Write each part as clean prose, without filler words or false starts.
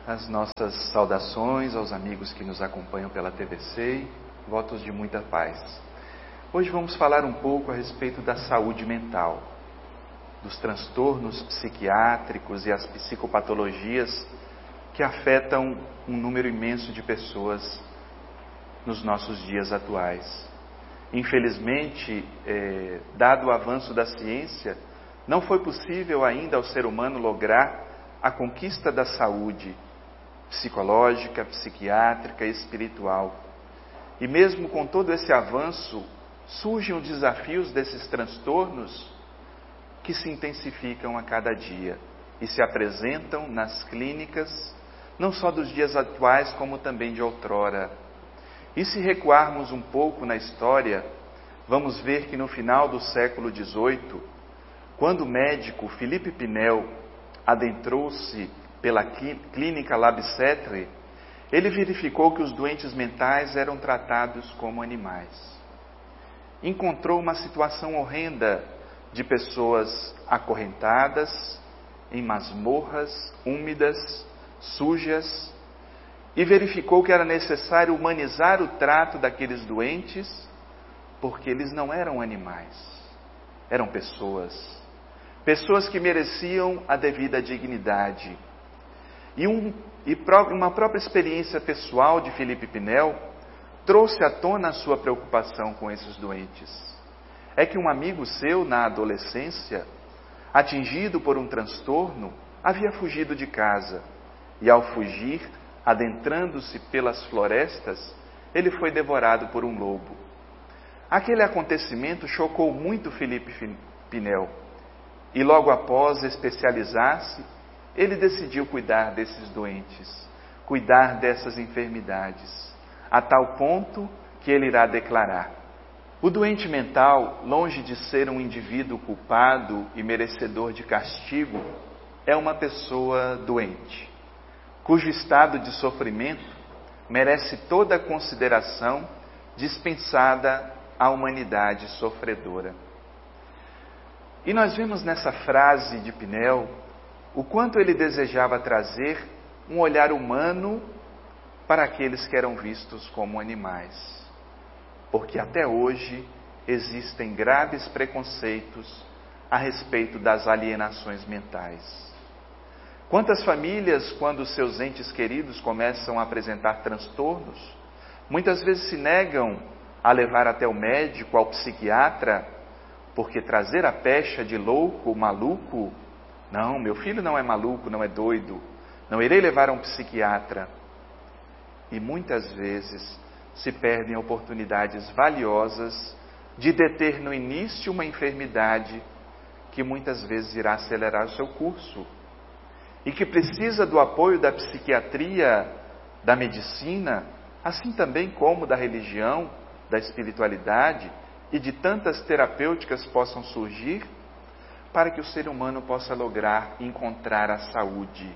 As nossas saudações aos amigos que nos acompanham pela TVC, votos de muita paz. Hoje vamos falar um pouco a respeito da saúde mental, dos transtornos psiquiátricos e as psicopatologias que afetam um número imenso de pessoas nos nossos dias atuais. Infelizmente, dado o avanço da ciência, não foi possível ainda ao ser humano lograr a conquista da saúde psicológica, psiquiátrica e espiritual. E mesmo com todo esse avanço, surgem os desafios desses transtornos que se intensificam a cada dia e se apresentam nas clínicas, não só dos dias atuais, como também de outrora. E se recuarmos um pouco na história, vamos ver que no final do século XVIII, quando o médico Philippe Pinel adentrou-se pela clínica Labicêtre, ele verificou que os doentes mentais eram tratados como animais. Encontrou uma situação horrenda de pessoas acorrentadas em masmorras úmidas, sujas, e verificou que era necessário humanizar o trato daqueles doentes, porque eles não eram animais, eram pessoas que mereciam a devida dignidade. E uma própria experiência pessoal de Philippe Pinel trouxe à tona a sua preocupação com esses doentes. É que um amigo seu, na adolescência, atingido por um transtorno, havia fugido de casa. E ao fugir, adentrando-se pelas florestas, ele foi devorado por um lobo. Aquele acontecimento chocou muito Philippe Pinel. E logo após especializar-se, ele decidiu cuidar desses doentes, cuidar dessas enfermidades, a tal ponto que ele irá declarar: o doente mental, longe de ser um indivíduo culpado e merecedor de castigo, é uma pessoa doente, cujo estado de sofrimento merece toda a consideração dispensada à humanidade sofredora. E nós vemos nessa frase de Pinel o quanto ele desejava trazer um olhar humano para aqueles que eram vistos como animais. Porque até hoje existem graves preconceitos a respeito das alienações mentais. Quantas famílias, quando seus entes queridos começam a apresentar transtornos, muitas vezes se negam a levar até o médico, ao psiquiatra, porque trazer a pecha de louco, maluco, não, meu filho não é maluco, não é doido, não irei levar a um psiquiatra. E muitas vezes se perdem oportunidades valiosas de deter no início uma enfermidade que muitas vezes irá acelerar o seu curso e que precisa do apoio da psiquiatria, da medicina, assim também como da religião, da espiritualidade e de tantas terapêuticas possam surgir para que o ser humano possa lograr encontrar a saúde.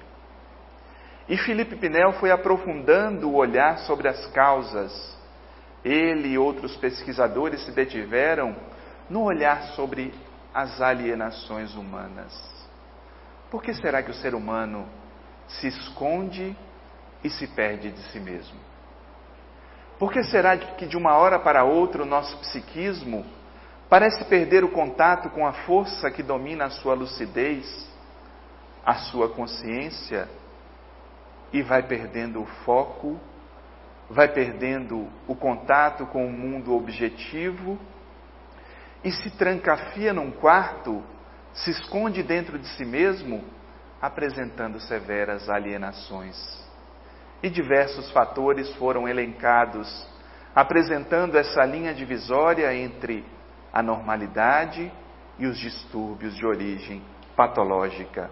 E Philippe Pinel foi aprofundando o olhar sobre as causas. Ele e outros pesquisadores se detiveram no olhar sobre as alienações humanas. Por que será que o ser humano se esconde e se perde de si mesmo? Por que será que de uma hora para outra o nosso psiquismo parece perder o contato com a força que domina a sua lucidez, a sua consciência, e vai perdendo o foco, vai perdendo o contato com o mundo objetivo e se trancafia num quarto, se esconde dentro de si mesmo, apresentando severas alienações. E diversos fatores foram elencados, apresentando essa linha divisória entre a normalidade e os distúrbios de origem patológica.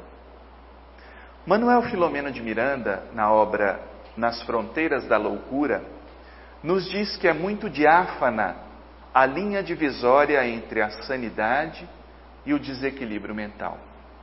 Manuel Filomeno de Miranda, na obra Nas Fronteiras da Loucura, nos diz que é muito diáfana a linha divisória entre a sanidade e o desequilíbrio mental.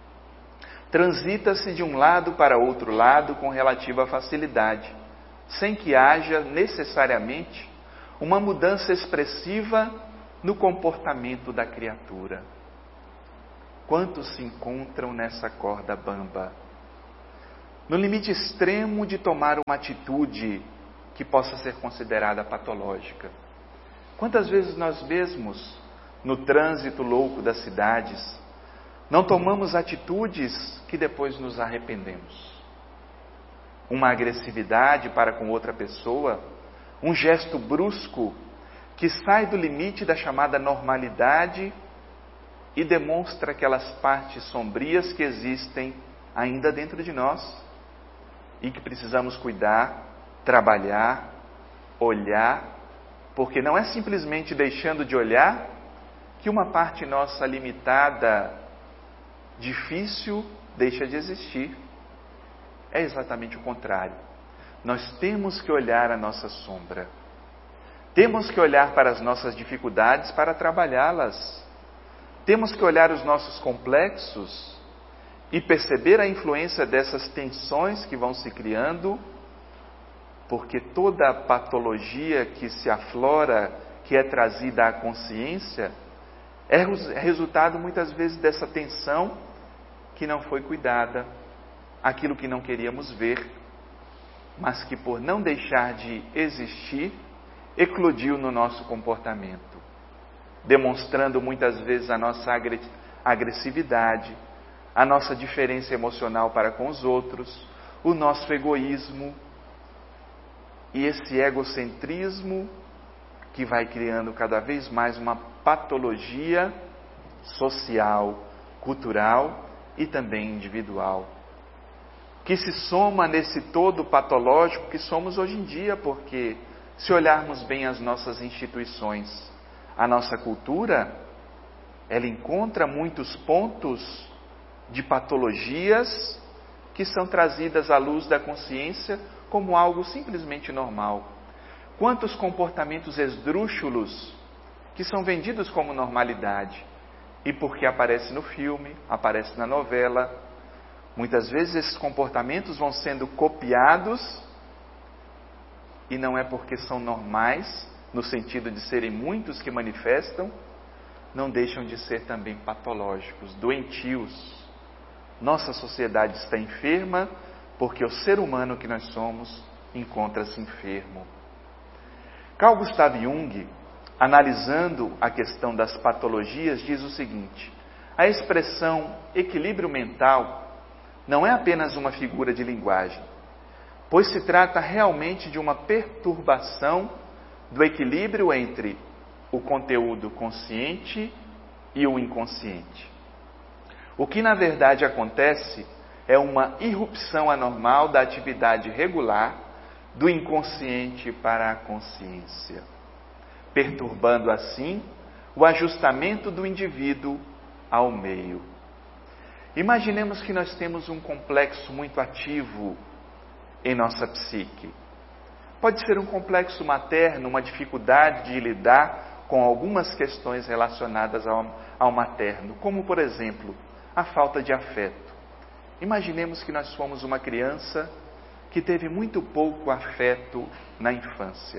Transita-se de um lado para outro lado com relativa facilidade, sem que haja necessariamente uma mudança expressiva no comportamento da criatura. Quantos se encontram nessa corda bamba? no limite extremo de tomar uma atitude que possa ser considerada patológica. Quantas vezes nós mesmos, no trânsito louco das cidades, não tomamos atitudes que depois nos arrependemos? Uma agressividade para com outra pessoa, um gesto brusco que sai do limite da chamada normalidade e demonstra aquelas partes sombrias que existem ainda dentro de nós e que precisamos cuidar, trabalhar, olhar, porque não é simplesmente deixando de olhar que uma parte nossa limitada, difícil, deixa de existir. É exatamente o contrário. Nós temos que olhar a nossa sombra. Temos que olhar para as nossas dificuldades para trabalhá-las. Temos que olhar os nossos complexos e perceber a influência dessas tensões que vão se criando, porque toda a patologia que se aflora, que é trazida à consciência, é resultado muitas vezes dessa tensão que não foi cuidada, aquilo que não queríamos ver, mas que por não deixar de existir, eclodiu no nosso comportamento, demonstrando muitas vezes a nossa agressividade, a nossa diferença emocional para com os outros, o nosso egoísmo e esse egocentrismo que vai criando cada vez mais uma patologia social, cultural e também individual, que se soma nesse todo patológico que somos hoje em dia, porque se olharmos bem as nossas instituições, a nossa cultura, ela encontra muitos pontos de patologias que são trazidas à luz da consciência como algo simplesmente normal. Quantos comportamentos esdrúxulos que são vendidos como normalidade, e porque aparece no filme, aparece na novela, muitas vezes esses comportamentos vão sendo copiados, e não é porque são normais, no sentido de serem muitos que manifestam, não deixam de ser também patológicos, doentios. Nossa sociedade está enferma porque o ser humano que nós somos encontra-se enfermo. Carl Gustav Jung, analisando a questão das patologias, diz o seguinte: a expressão equilíbrio mental não é apenas uma figura de linguagem, pois se trata realmente de uma perturbação do equilíbrio entre o conteúdo consciente e o inconsciente. O que na verdade acontece é uma irrupção anormal da atividade regular do inconsciente para a consciência, perturbando assim o ajustamento do indivíduo ao meio. Imaginemos que nós temos um complexo muito ativo em nossa psique. Pode ser um complexo materno, uma dificuldade de lidar com algumas questões relacionadas ao materno, como por exemplo, a falta de afeto. Imaginemos que nós fomos uma criança que teve muito pouco afeto na infância.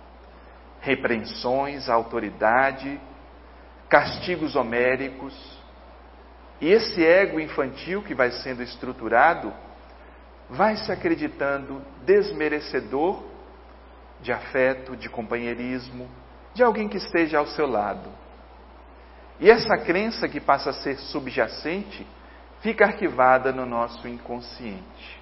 Repreensões, autoridade, castigos homéricos. E esse ego infantil que vai sendo estruturado, vai se acreditando desmerecedor de afeto, de companheirismo, de alguém que esteja ao seu lado. E essa crença que passa a ser subjacente, fica arquivada no nosso inconsciente.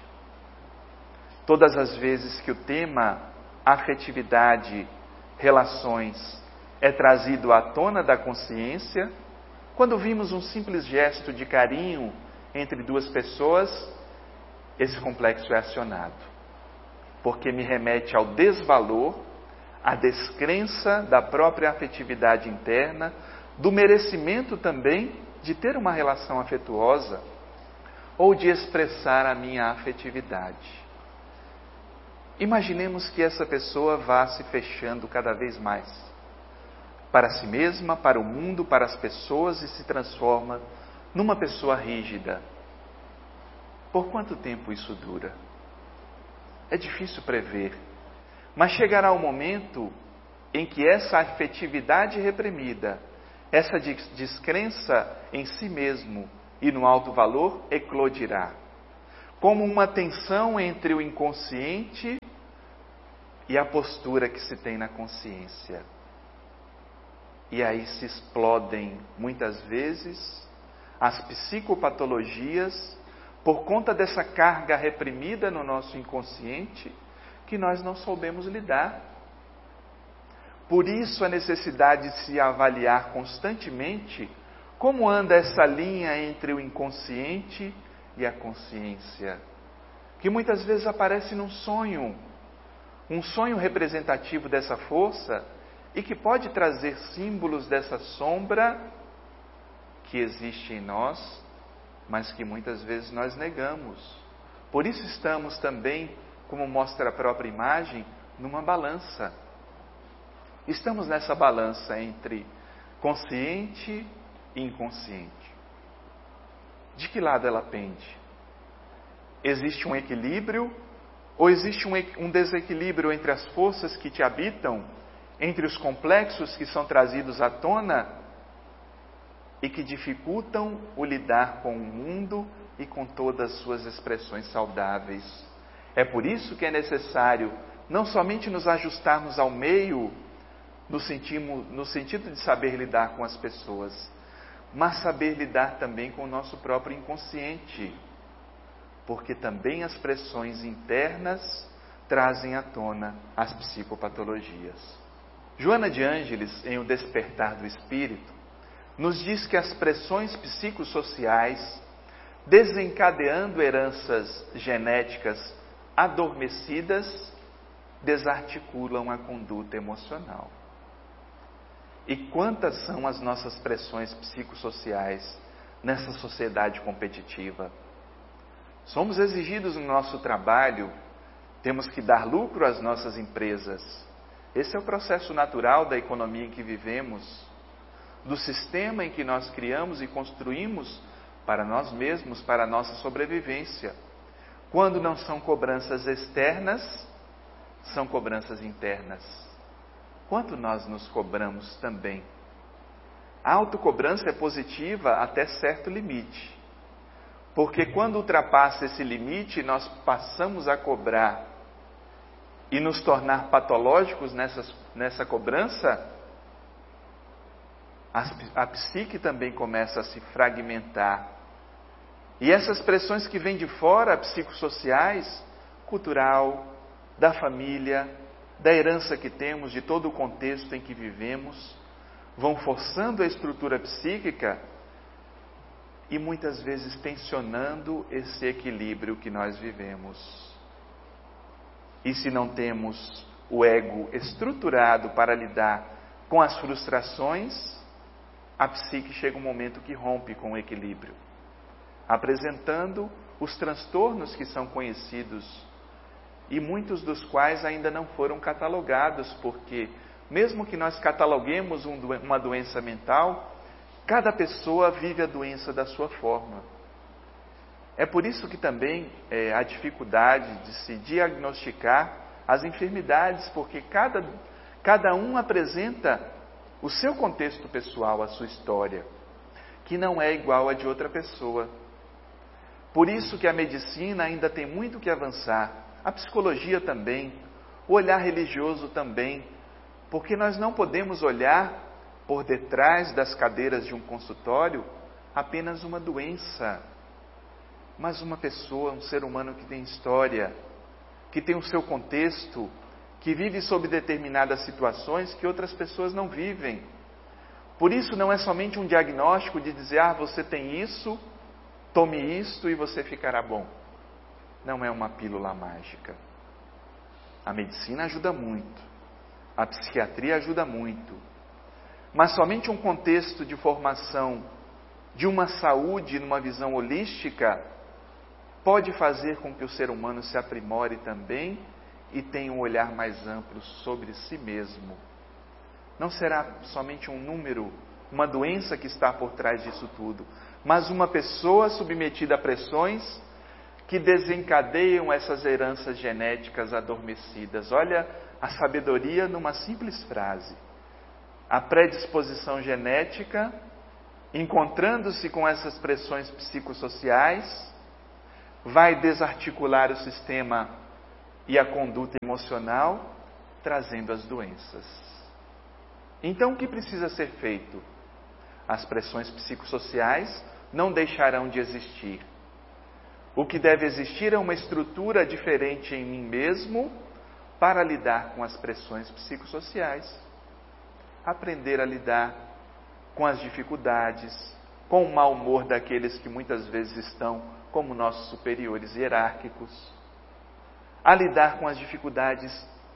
Todas as vezes que o tema afetividade, relações, é trazido à tona da consciência, quando vimos um simples gesto de carinho entre duas pessoas, esse complexo é acionado, porque me remete ao desvalor, à descrença da própria afetividade interna, do merecimento também de ter uma relação afetuosa ou de expressar a minha afetividade. Imaginemos que essa pessoa vá se fechando cada vez mais para si mesma, para o mundo, para as pessoas e se transforma numa pessoa rígida. Por quanto tempo isso dura? É difícil prever, mas chegará o momento em que essa afetividade reprimida, essa descrença em si mesmo e no alto valor eclodirá. como uma tensão entre o inconsciente e a postura que se tem na consciência. E aí se explodem, muitas vezes, as psicopatologias por conta dessa carga reprimida no nosso inconsciente que nós não soubemos lidar. Por isso a necessidade de se avaliar constantemente como anda essa linha entre o inconsciente e a consciência, que muitas vezes aparece num sonho, um sonho representativo dessa força e que pode trazer símbolos dessa sombra que existe em nós, mas que muitas vezes nós negamos. Por isso estamos também, como mostra a própria imagem, numa balança. Estamos nessa balança entre consciente e inconsciente. De que lado ela pende? Existe um equilíbrio ou existe um desequilíbrio entre as forças que te habitam, entre os complexos que são trazidos à tona e que dificultam o lidar com o mundo e com todas as suas expressões saudáveis? É por isso que é necessário não somente nos ajustarmos ao meio, no sentido de saber lidar com as pessoas, mas saber lidar também com o nosso próprio inconsciente, porque também as pressões internas trazem à tona as psicopatologias. Joana de Ângeles, em O Despertar do Espírito, nos diz que as pressões psicossociais, desencadeando heranças genéticas adormecidas, desarticulam a conduta emocional. E quantas são as nossas pressões psicossociais nessa sociedade competitiva? Somos exigidos no nosso trabalho, temos que dar lucro às nossas empresas. Esse é o processo natural da economia em que vivemos, do sistema em que nós criamos e construímos para nós mesmos, para a nossa sobrevivência. Quando não são cobranças externas, são cobranças internas. Quanto nós nos cobramos também? A autocobrança é positiva até certo limite. Porque quando ultrapassa esse limite, nós passamos a cobrar e nos tornar patológicos nessa cobrança, a psique também começa a se fragmentar. E essas pressões que vêm de fora, psicossociais, cultural, da família, da herança que temos, de todo o contexto em que vivemos, vão forçando a estrutura psíquica e muitas vezes tensionando esse equilíbrio que nós vivemos. E se não temos o ego estruturado para lidar com as frustrações, a psique chega um momento que rompe com o equilíbrio, apresentando os transtornos que são conhecidos e muitos dos quais ainda não foram catalogados, porque mesmo que nós cataloguemos uma doença mental, cada pessoa vive a doença da sua forma. É por isso que também a dificuldade de se diagnosticar as enfermidades, porque cada um apresenta o seu contexto pessoal, a sua história, que não é igual à de outra pessoa. Por isso que a medicina ainda tem muito que avançar, a psicologia também, o olhar religioso também, porque nós não podemos olhar por detrás das cadeiras de um consultório apenas uma doença, mas uma pessoa, um ser humano que tem história, que tem o seu contexto, que vive sob determinadas situações que outras pessoas não vivem. Por isso não é somente um diagnóstico de dizer, você tem isso, tome isto e você ficará bom. Não é uma pílula mágica. A medicina ajuda muito, a psiquiatria ajuda muito, mas somente um contexto de formação de uma saúde numa visão holística pode fazer com que o ser humano se aprimore também e tenha um olhar mais amplo sobre si mesmo. Não será somente um número, uma doença que está por trás disso tudo, mas uma pessoa submetida a pressões que desencadeiam essas heranças genéticas adormecidas. Olha a sabedoria numa simples frase. A predisposição genética, encontrando-se com essas pressões psicossociais, vai desarticular o sistema e a conduta emocional, trazendo as doenças. Então, o que precisa ser feito? As pressões psicossociais não deixarão de existir. O que deve existir é uma estrutura diferente em mim mesmo para lidar com as pressões psicossociais. Aprender a lidar com as dificuldades, com o mau humor daqueles que muitas vezes estão como nossos superiores hierárquicos. A lidar com as dificuldades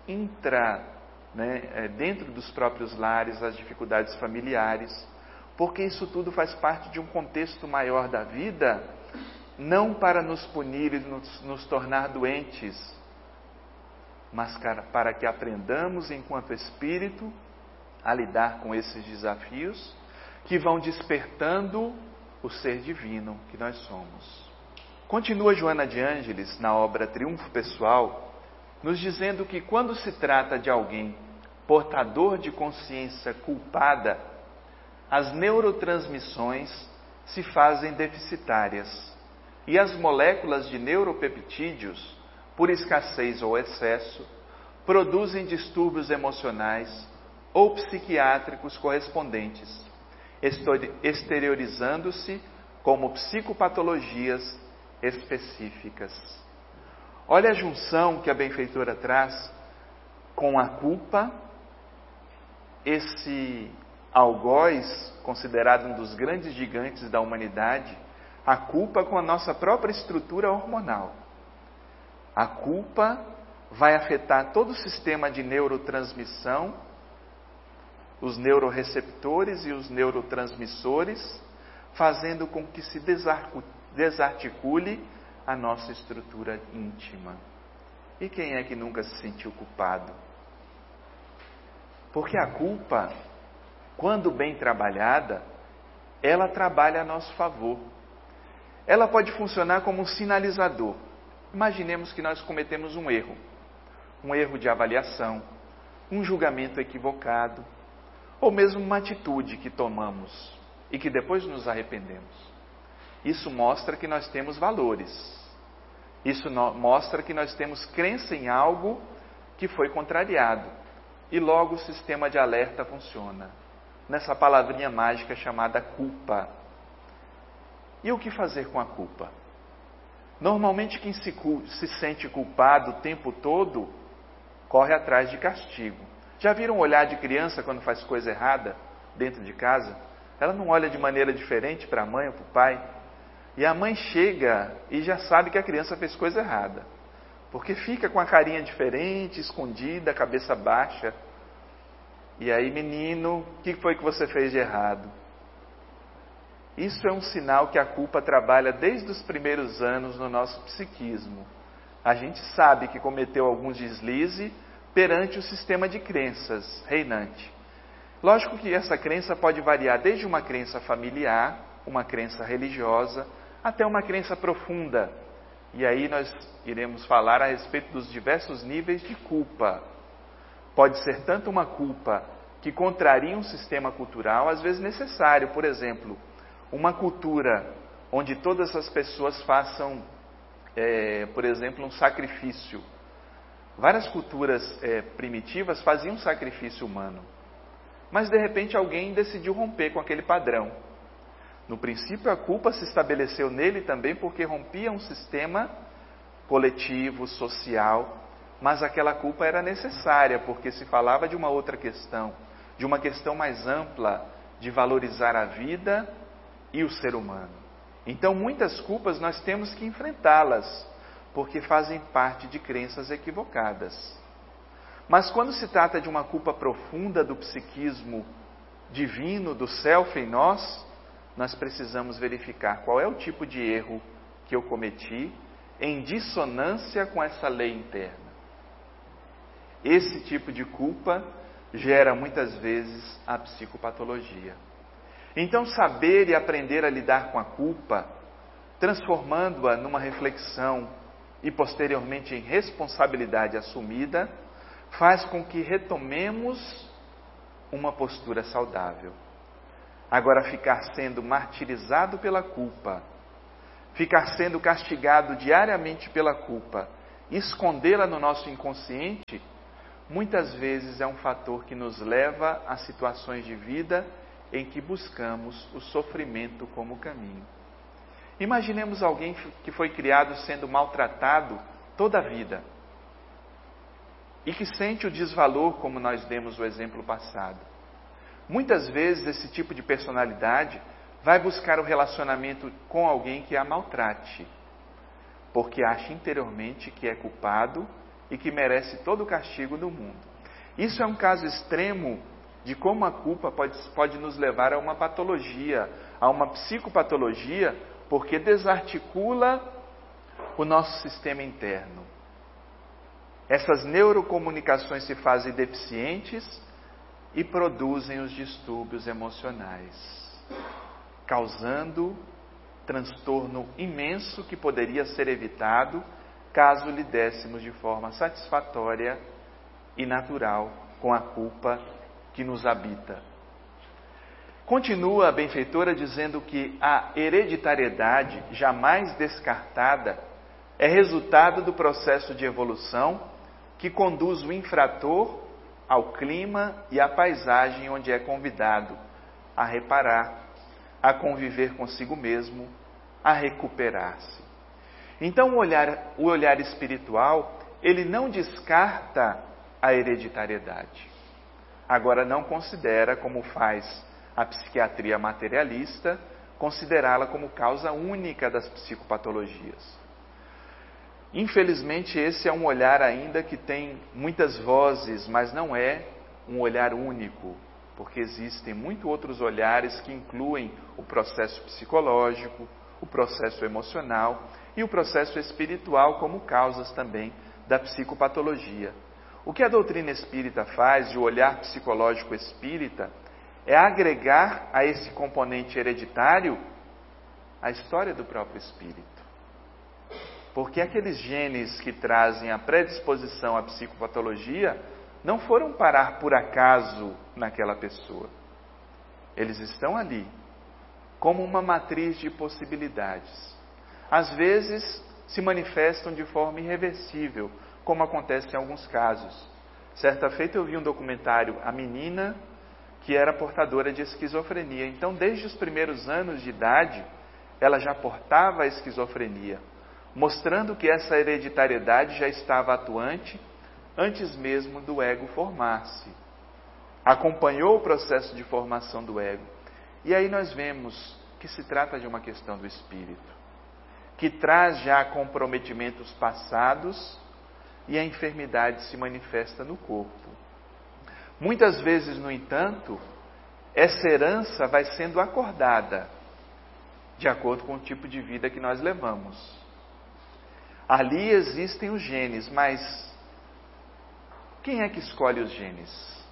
dentro dos próprios lares, as dificuldades familiares, porque isso tudo faz parte de um contexto maior da vida, não para nos punir e nos tornar doentes, mas para que aprendamos enquanto espírito a lidar com esses desafios que vão despertando o ser divino que nós somos. Continua Joana de Ângeles na obra Triunfo Pessoal, nos dizendo que quando se trata de alguém portador de consciência culpada, as neurotransmissões se fazem deficitárias e as moléculas de neuropeptídeos, por escassez ou excesso, produzem distúrbios emocionais ou psiquiátricos correspondentes, exteriorizando-se como psicopatologias específicas. Olha a junção que a benfeitora traz com a culpa, esse algoz, considerado um dos grandes gigantes da humanidade, a culpa com a nossa própria estrutura hormonal. A culpa vai afetar todo o sistema de neurotransmissão, os neuroreceptores e os neurotransmissores, fazendo com que se desarticule a nossa estrutura íntima. E quem é que nunca se sentiu culpado? Porque a culpa, quando bem trabalhada, ela trabalha a nosso favor. Ela pode funcionar como um sinalizador. Imaginemos que nós cometemos um erro de avaliação, um julgamento equivocado, ou mesmo uma atitude que tomamos e que depois nos arrependemos. Isso mostra que nós temos valores. Isso mostra que nós temos crença em algo que foi contrariado. E logo o sistema de alerta funciona. Nessa palavrinha mágica chamada culpa. E o que fazer com a culpa? Normalmente quem se sente culpado o tempo todo, corre atrás de castigo. Já viram olhar de criança quando faz coisa errada dentro de casa? Ela não olha de maneira diferente para a mãe ou para o pai. E a mãe chega e já sabe que a criança fez coisa errada. Porque fica com a carinha diferente, escondida, cabeça baixa. E aí, menino, o que foi que você fez de errado? Isso é um sinal que a culpa trabalha desde os primeiros anos no nosso psiquismo. A gente sabe que cometeu alguns deslizes perante o sistema de crenças reinante. Lógico que essa crença pode variar desde uma crença familiar, uma crença religiosa, até uma crença profunda. E aí nós iremos falar a respeito dos diversos níveis de culpa. Pode ser tanto uma culpa que contraria um sistema cultural, às vezes necessário. Por exemplo, uma cultura onde todas as pessoas façam, por exemplo, um sacrifício. Várias culturas primitivas faziam sacrifício humano. Mas de repente alguém decidiu romper com aquele padrão. No princípio a culpa se estabeleceu nele também porque rompia um sistema coletivo, social, mas aquela culpa era necessária porque se falava de uma outra questão, de uma questão mais ampla, de valorizar a vida e o ser humano. Então muitas culpas nós temos que enfrentá-las, porque fazem parte de crenças equivocadas. Mas quando se trata de uma culpa profunda do psiquismo divino, do self em nós, nós precisamos verificar qual é o tipo de erro que eu cometi em dissonância com essa lei interna. Esse tipo de culpa gera muitas vezes a psicopatologia. Então, saber e aprender a lidar com a culpa, transformando-a numa reflexão e posteriormente em responsabilidade assumida, faz com que retomemos uma postura saudável. Agora, ficar sendo martirizado pela culpa, ficar sendo castigado diariamente pela culpa, escondê-la no nosso inconsciente, muitas vezes é um fator que nos leva a situações de vida em que buscamos o sofrimento como caminho. Imaginemos alguém que foi criado sendo maltratado toda a vida e que sente o desvalor, como nós demos o exemplo passado. Muitas vezes esse tipo de personalidade vai buscar o relacionamento com alguém que a maltrate, porque acha interiormente que é culpado e que merece todo o castigo do mundo. Isso é um caso extremo de como a culpa pode nos levar a uma patologia, a uma psicopatologia, porque desarticula o nosso sistema interno. Essas neurocomunicações se fazem deficientes e produzem os distúrbios emocionais, causando transtorno imenso que poderia ser evitado caso lidéssemos de forma satisfatória e natural com a culpa que nos habita. Continua a benfeitora dizendo que a hereditariedade, jamais descartada, é resultado do processo de evolução que conduz o infrator ao clima e à paisagem onde é convidado a reparar, a conviver consigo mesmo, a recuperar-se. Então o olhar espiritual, ele não descarta a hereditariedade. Agora não considera, como faz a psiquiatria materialista, considerá-la como causa única das psicopatologias. Infelizmente esse é um olhar ainda que tem muitas vozes, mas não é um olhar único, porque existem muitos outros olhares que incluem o processo psicológico, o processo emocional e o processo espiritual como causas também da psicopatologia. O que a doutrina espírita faz, e o olhar psicológico espírita, é agregar a esse componente hereditário a história do próprio espírito. Porque aqueles genes que trazem a predisposição à psicopatologia não foram parar por acaso naquela pessoa. Eles estão ali, como uma matriz de possibilidades. Às vezes se manifestam de forma irreversível, como acontece em alguns casos. Certa feita eu vi um documentário, a menina que era portadora de esquizofrenia. Então, desde os primeiros anos de idade, ela já portava a esquizofrenia, mostrando que essa hereditariedade já estava atuante antes mesmo do ego formar-se. Acompanhou o processo de formação do ego. E aí nós vemos que se trata de uma questão do espírito, que traz já comprometimentos passados e a enfermidade se manifesta no corpo. Muitas vezes, no entanto, essa herança vai sendo acordada de acordo com o tipo de vida que nós levamos. Ali existem os genes, mas quem é que escolhe os genes?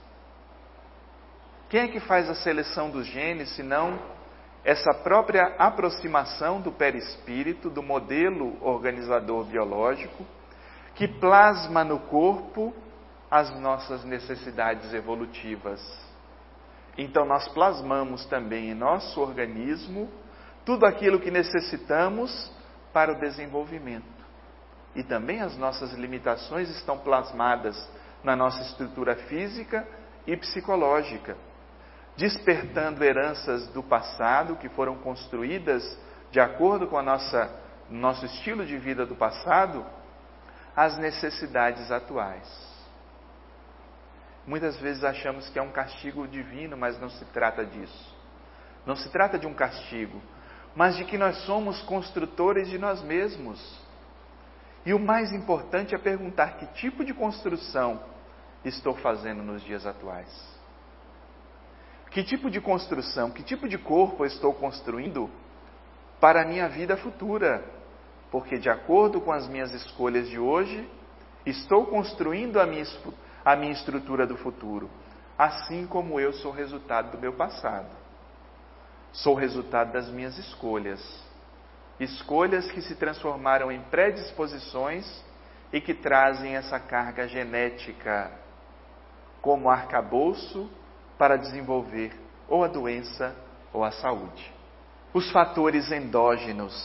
Quem é que faz a seleção dos genes, senão essa própria aproximação do perispírito, do modelo organizador biológico, que plasma no corpo as nossas necessidades evolutivas. Então nós plasmamos também em nosso organismo tudo aquilo que necessitamos para o desenvolvimento. E também as nossas limitações estão plasmadas na nossa estrutura física e psicológica, despertando heranças do passado que foram construídas de acordo com nosso estilo de vida do passado, às necessidades atuais. Muitas vezes achamos que é um castigo divino, mas não se trata disso. Não se trata de um castigo, mas de que nós somos construtores de nós mesmos. E o mais importante é perguntar que tipo de construção estou fazendo nos dias atuais. Que tipo de construção, que tipo de corpo eu estou construindo para a minha vida futura? Porque de acordo com as minhas escolhas de hoje, estou construindo a minha estrutura do futuro, assim como eu sou resultado do meu passado. Sou resultado das minhas escolhas. Escolhas que se transformaram em predisposições e que trazem essa carga genética como arcabouço para desenvolver ou a doença ou a saúde. Os fatores endógenos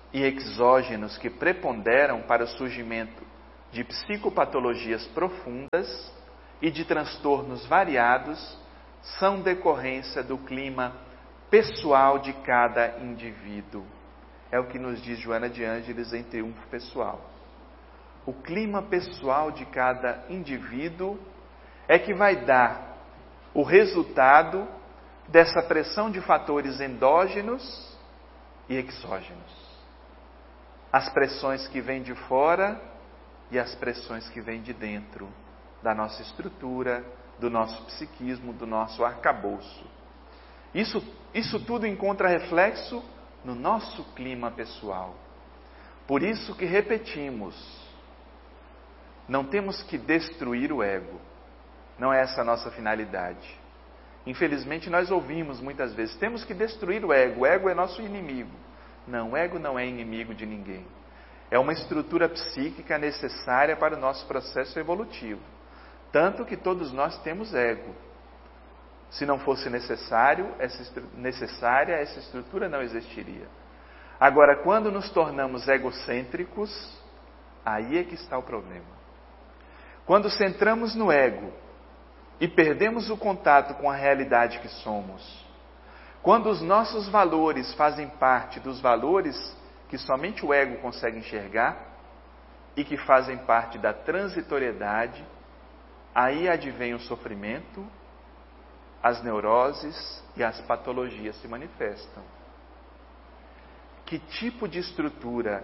e exógenos que preponderam para o surgimento de psicopatologias profundas e de transtornos variados são decorrência do clima pessoal de cada indivíduo. É o que nos diz Joana de Ângeles em Triunfo Pessoal. O clima pessoal de cada indivíduo é que vai dar o resultado dessa pressão de fatores endógenos e exógenos. As pressões que vêm de fora e as pressões que vêm de dentro da nossa estrutura, do nosso psiquismo, do nosso arcabouço. Isso tudo encontra reflexo no nosso clima pessoal. Por isso que repetimos, não temos que destruir o ego. Não é essa a nossa finalidade. Infelizmente nós ouvimos muitas vezes, temos que destruir o ego é nosso inimigo. Não, o ego não é inimigo de ninguém. É uma estrutura psíquica necessária para o nosso processo evolutivo. Tanto que todos nós temos ego. Se não fosse necessária, essa estrutura não existiria. Agora, quando nos tornamos egocêntricos, aí é que está o problema. Quando centramos no ego e perdemos o contato com a realidade que somos, quando os nossos valores fazem parte dos valores que somente o ego consegue enxergar e que fazem parte da transitoriedade, aí advém o sofrimento, as neuroses e as patologias se manifestam. Que tipo de estrutura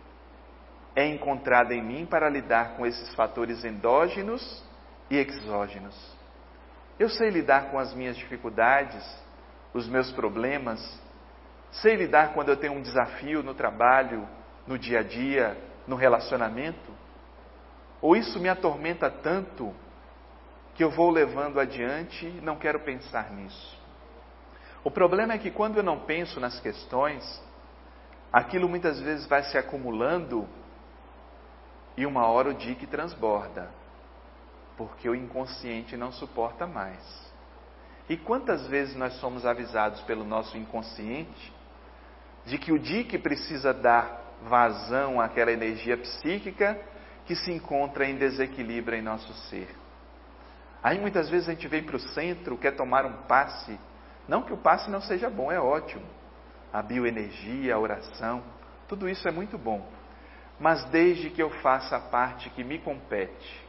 é encontrada em mim para lidar com esses fatores endógenos e exógenos? Eu sei lidar com as minhas dificuldades, os meus problemas, sei lidar quando eu tenho um desafio no trabalho, no dia a dia, no relacionamento? Ou isso me atormenta tanto que eu vou levando adiante e não quero pensar nisso? O problema é que quando eu não penso nas questões, aquilo muitas vezes vai se acumulando e uma hora o dique transborda, porque o inconsciente não suporta mais. E quantas vezes nós somos avisados pelo nosso inconsciente de que o dique precisa dar vazão àquela energia psíquica que se encontra em desequilíbrio em nosso ser. Aí muitas vezes a gente vem para o centro, quer tomar um passe. Não que o passe não seja bom, é ótimo. A bioenergia, a oração, tudo isso é muito bom. Mas desde que eu faça a parte que me compete.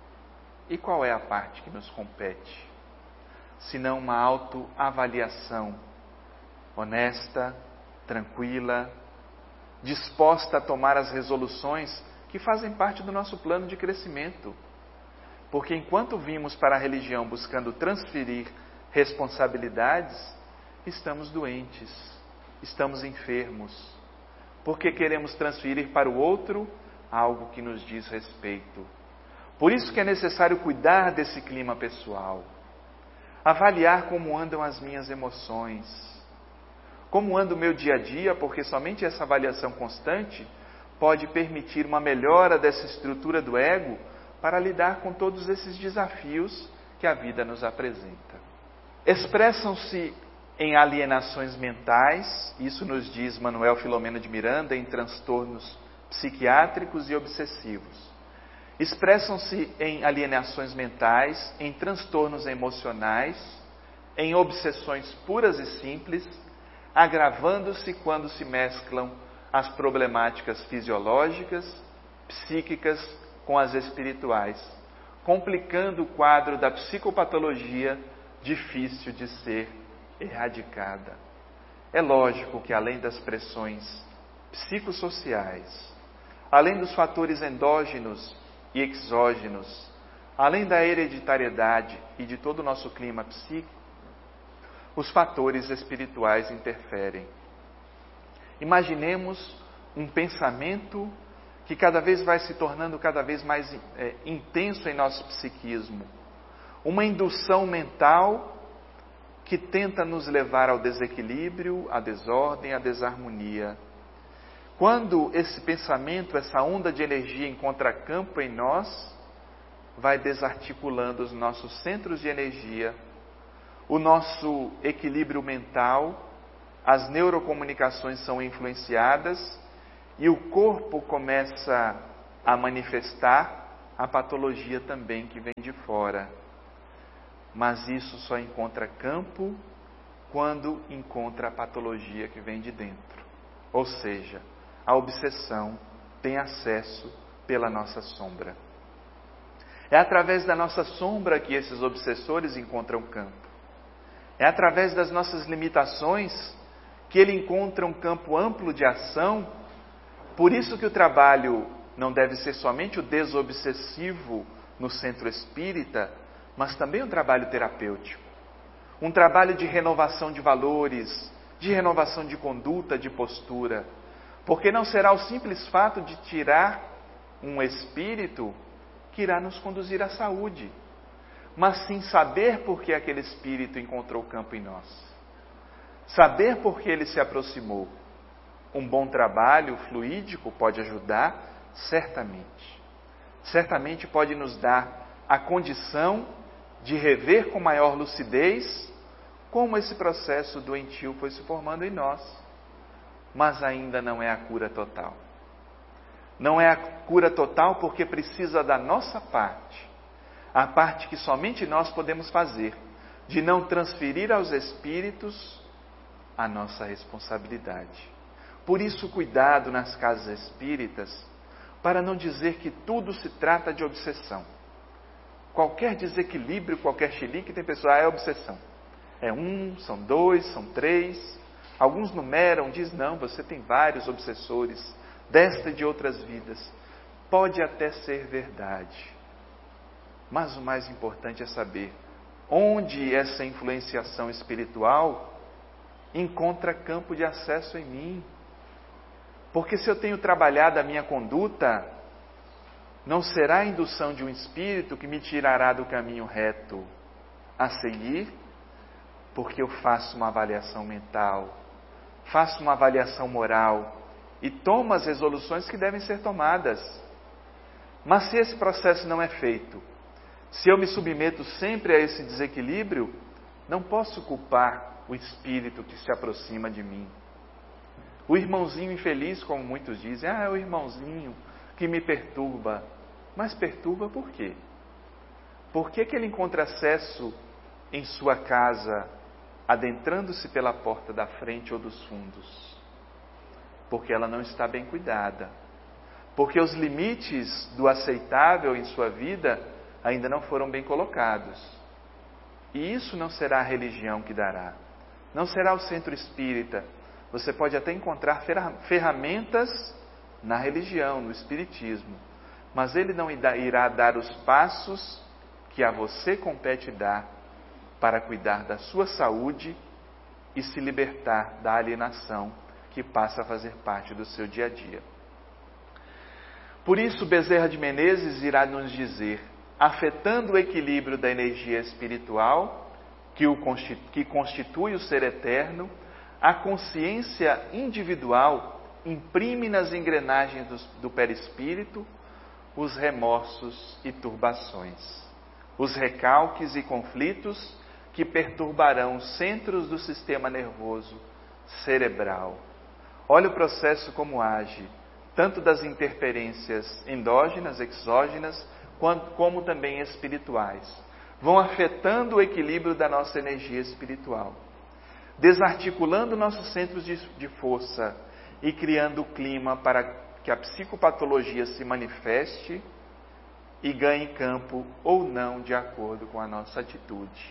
E qual é a parte que nos compete? Senão uma autoavaliação honesta, tranquila, disposta a tomar as resoluções que fazem parte do nosso plano de crescimento. Porque enquanto vimos para a religião buscando transferir responsabilidades, estamos doentes, estamos enfermos. Porque queremos transferir para o outro algo que nos diz respeito. Por isso que é necessário cuidar desse clima pessoal. Avaliar como andam as minhas emoções. Como anda o meu dia a dia, porque somente essa avaliação constante pode permitir uma melhora dessa estrutura do ego para lidar com todos esses desafios que a vida nos apresenta. Expressam-se em alienações mentais, isso nos diz Manuel Filomeno de Miranda, em transtornos psiquiátricos e obsessivos. Expressam-se em alienações mentais, em transtornos emocionais, em obsessões puras e simples, agravando-se quando se mesclam as problemáticas fisiológicas, psíquicas com as espirituais, complicando o quadro da psicopatologia difícil de ser erradicada. É lógico que além das pressões psicossociais, além dos fatores endógenos e exógenos, além da hereditariedade e de todo o nosso clima psíquico, os fatores espirituais interferem. Imaginemos um pensamento que cada vez vai se tornando cada vez mais intenso em nosso psiquismo. Uma indução mental que tenta nos levar ao desequilíbrio, à desordem, à desarmonia. Quando esse pensamento, essa onda de energia encontra campo em nós, vai desarticulando os nossos centros de energia, o nosso equilíbrio mental, as neurocomunicações são influenciadas e o corpo começa a manifestar a patologia também que vem de fora. Mas isso só encontra campo quando encontra a patologia que vem de dentro. Ou seja, a obsessão tem acesso pela nossa sombra. É através da nossa sombra que esses obsessores encontram campo. É através das nossas limitações que ele encontra um campo amplo de ação. Por isso que o trabalho não deve ser somente o desobsessivo no centro espírita, mas também um trabalho terapêutico. Um trabalho de renovação de valores, de renovação de conduta, de postura. Porque não será o simples fato de tirar um espírito que irá nos conduzir à saúde, mas sim saber por que aquele espírito encontrou campo em nós. Saber por que ele se aproximou. Um bom trabalho fluídico pode ajudar, certamente. Certamente pode nos dar a condição de rever com maior lucidez como esse processo doentio foi se formando em nós. Mas ainda não é a cura total. Não é a cura total porque precisa da nossa parte. A parte que somente nós podemos fazer, de não transferir aos espíritos a nossa responsabilidade. Por isso, cuidado nas casas espíritas, para não dizer que tudo se trata de obsessão. Qualquer desequilíbrio, qualquer chilique, tem pessoa, é obsessão. É um, são dois, são três. Alguns numeram, diz, não, você tem vários obsessores, desta e de outras vidas. Pode até ser verdade. Mas o mais importante é saber onde essa influenciação espiritual encontra campo de acesso em mim. Porque se eu tenho trabalhado a minha conduta, não será a indução de um espírito que me tirará do caminho reto a seguir, porque eu faço uma avaliação mental, faço uma avaliação moral e tomo as resoluções que devem ser tomadas. Mas se esse processo não é feito, se eu me submeto sempre a esse desequilíbrio, não posso culpar o espírito que se aproxima de mim. O irmãozinho infeliz, como muitos dizem, é o irmãozinho que me perturba. Mas perturba por quê? Por que ele encontra acesso em sua casa, adentrando-se pela porta da frente ou dos fundos? Porque ela não está bem cuidada. Porque os limites do aceitável em sua vida ainda não foram bem colocados. E isso não será a religião que dará. Não será o centro espírita. Você pode até encontrar ferramentas na religião, no espiritismo. Mas ele não irá dar os passos que a você compete dar para cuidar da sua saúde e se libertar da alienação que passa a fazer parte do seu dia a dia. Por isso, Bezerra de Menezes irá nos dizer, afetando o equilíbrio da energia espiritual, que constitui o ser eterno, a consciência individual imprime nas engrenagens do perispírito os remorsos e turbações, os recalques e conflitos que perturbarão os centros do sistema nervoso cerebral. Olha o processo como age, tanto das interferências endógenas, exógenas, como também espirituais. Vão afetando o equilíbrio da nossa energia espiritual, desarticulando nossos centros de força e criando o clima para que a psicopatologia se manifeste e ganhe campo ou não de acordo com a nossa atitude.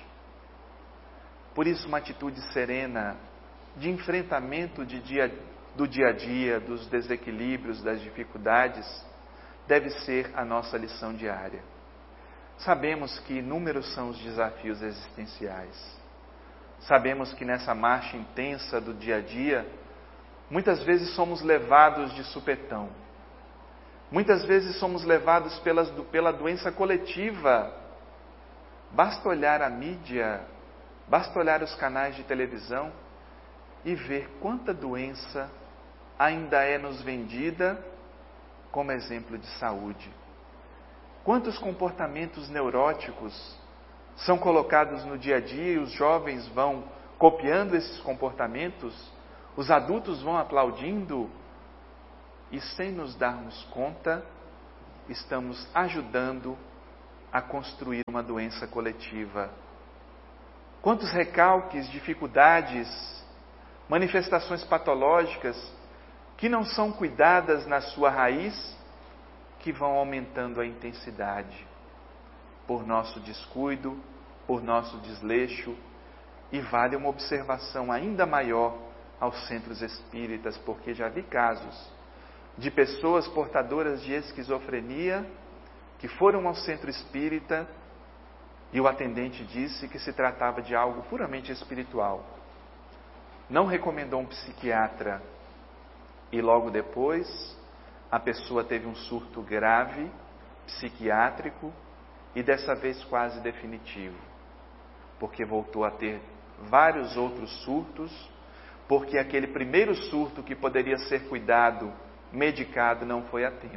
Por isso, uma atitude serena de enfrentamento do dia a dia, dos desequilíbrios, das dificuldades, deve ser a nossa lição diária. Sabemos que inúmeros são os desafios existenciais. Sabemos que nessa marcha intensa do dia a dia, muitas vezes somos levados de supetão. Muitas vezes somos levados pela doença coletiva. Basta olhar a mídia, basta olhar os canais de televisão e ver quanta doença ainda é nos vendida como exemplo de saúde. Quantos comportamentos neuróticos são colocados no dia a dia e os jovens vão copiando esses comportamentos, os adultos vão aplaudindo e sem nos darmos conta, estamos ajudando a construir uma doença coletiva. Quantos recalques, dificuldades, manifestações patológicas que não são cuidadas na sua raiz, que vão aumentando a intensidade por nosso descuido, por nosso desleixo, e vale uma observação ainda maior aos centros espíritas, porque já vi casos de pessoas portadoras de esquizofrenia que foram ao centro espírita e o atendente disse que se tratava de algo puramente espiritual. Não recomendou um psiquiatra e logo depois a pessoa teve um surto grave, psiquiátrico e dessa vez quase definitivo, porque voltou a ter vários outros surtos, porque aquele primeiro surto que poderia ser cuidado, medicado, não foi a tempo.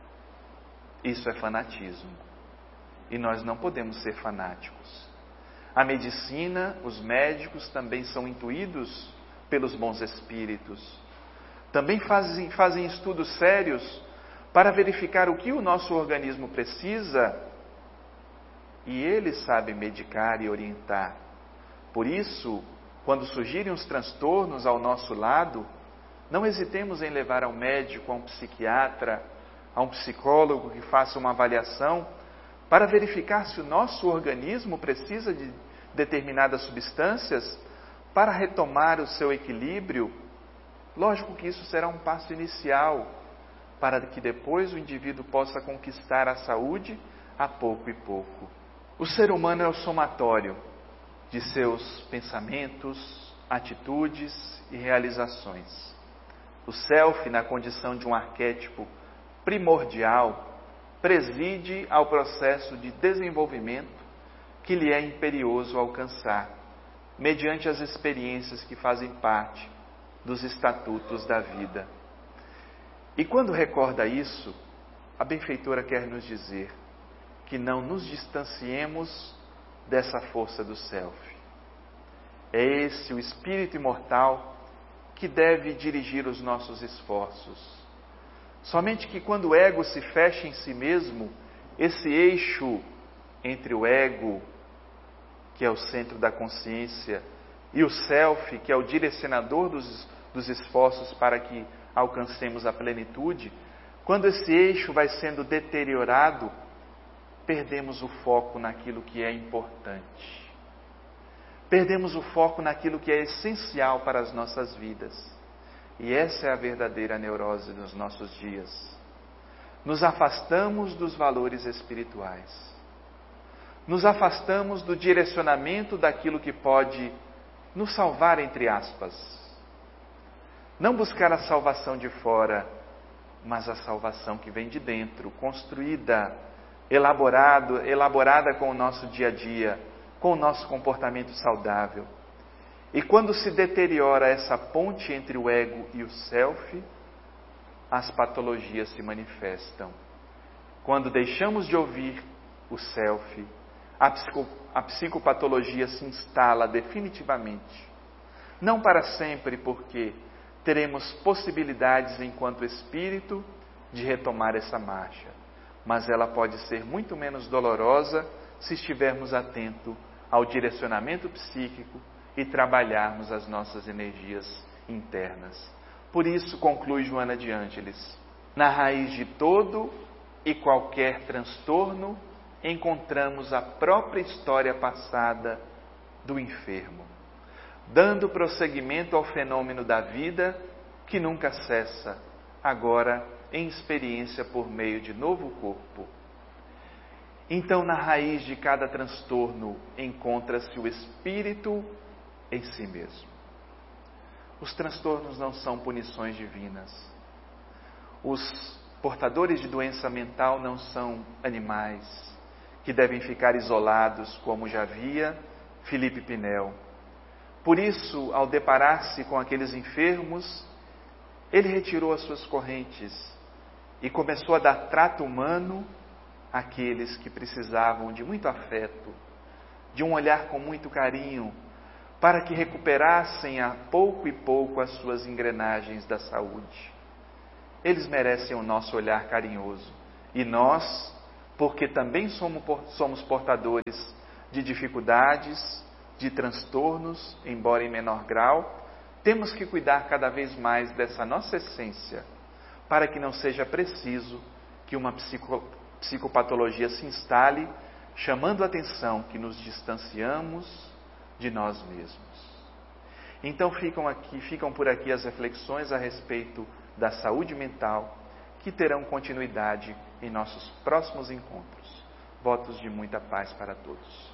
Isso é fanatismo. E nós não podemos ser fanáticos. A medicina, os médicos também são intuídos pelos bons espíritos. Também fazem estudos sérios para verificar o que o nosso organismo precisa e eles sabem medicar e orientar. Por isso, quando surgirem os transtornos ao nosso lado, não hesitemos em levar ao médico, a um psiquiatra, a um psicólogo que faça uma avaliação para verificar se o nosso organismo precisa de determinadas substâncias para retomar o seu equilíbrio. Lógico que isso será um passo inicial para que depois o indivíduo possa conquistar a saúde a pouco e pouco. O ser humano é o somatório de seus pensamentos, atitudes e realizações. O self, na condição de um arquétipo primordial, preside ao processo de desenvolvimento que lhe é imperioso alcançar, mediante as experiências que fazem parte dos estatutos da vida. E quando recorda isso, a benfeitora quer nos dizer que não nos distanciemos dessa força do self. É esse o espírito imortal que deve dirigir os nossos esforços. Somente que quando o ego se fecha em si mesmo, esse eixo entre o ego, que é o centro da consciência, e o self, que é o direcionador dos esforços para que alcancemos a plenitude, quando esse eixo vai sendo deteriorado, perdemos o foco naquilo que é importante. Perdemos o foco naquilo que é essencial para as nossas vidas. E essa é a verdadeira neurose dos nossos dias. Nos afastamos dos valores espirituais. Nos afastamos do direcionamento daquilo que pode nos salvar, entre aspas. Não buscar a salvação de fora, mas a salvação que vem de dentro, construída, elaborada com o nosso dia a dia, com o nosso comportamento saudável. E quando se deteriora essa ponte entre o ego e o self, as patologias se manifestam. Quando deixamos de ouvir o self, a psicopatologia se instala definitivamente. Não para sempre, porque teremos possibilidades enquanto espírito de retomar essa marcha. Mas ela pode ser muito menos dolorosa se estivermos atentos ao direcionamento psíquico e trabalharmos as nossas energias internas. Por isso, conclui Joana de Ângeles, na raiz de todo e qualquer transtorno, encontramos a própria história passada do enfermo, dando prosseguimento ao fenômeno da vida que nunca cessa, agora em experiência por meio de novo corpo. Então, na raiz de cada transtorno encontra-se o espírito em si mesmo. Os transtornos não são punições divinas. Os portadores de doença mental não são animais que devem ficar isolados, como já via Felipe Pinel. Por isso, ao deparar-se com aqueles enfermos, ele retirou as suas correntes e começou a dar trato humano àqueles que precisavam de muito afeto, de um olhar com muito carinho, para que recuperassem a pouco e pouco as suas engrenagens da saúde. eles merecem o nosso olhar carinhoso. E nós, porque também somos portadores de dificuldades, de transtornos, embora em menor grau, temos que cuidar cada vez mais dessa nossa essência, para que não seja preciso que uma psicopatologia se instale, chamando a atenção que nos distanciamos de nós mesmos. Então ficam por aqui as reflexões a respeito da saúde mental, que terão continuidade em nossos próximos encontros. Votos de muita paz para todos.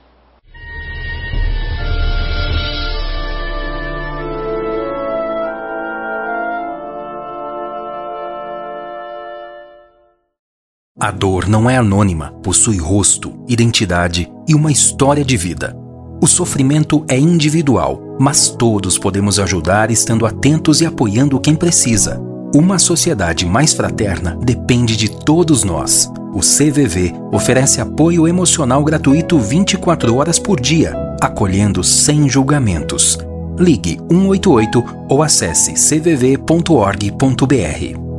A dor não é anônima, possui rosto, identidade e uma história de vida. O sofrimento é individual, mas todos podemos ajudar estando atentos e apoiando quem precisa. Uma sociedade mais fraterna depende de todos nós. O CVV oferece apoio emocional gratuito 24 horas por dia, acolhendo sem julgamentos. Ligue 188 ou acesse cvv.org.br.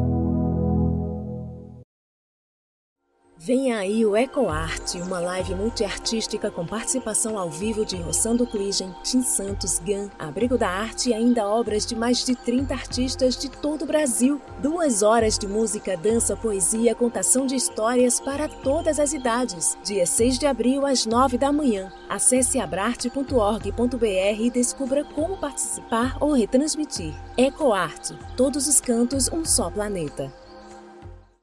Venha aí o EcoArte, uma live multiartística com participação ao vivo de Rossando Kligen, Tim Santos, GAN, Abrigo da Arte e ainda obras de mais de 30 artistas de todo o Brasil. 2 horas de música, dança, poesia, contação de histórias para todas as idades. Dia 6 de abril, às 9 da manhã. Acesse abrarte.org.br e descubra como participar ou retransmitir. EcoArte, todos os cantos, um só planeta.